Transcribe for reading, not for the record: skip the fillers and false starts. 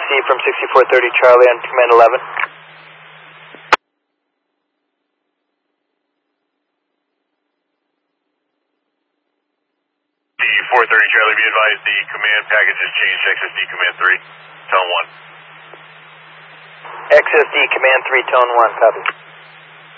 from 6430 Charlie on command 11. The 430 Charlie, be advised the command package has changed to XSD command 3, tone 1. XSD command 3, tone 1, copy.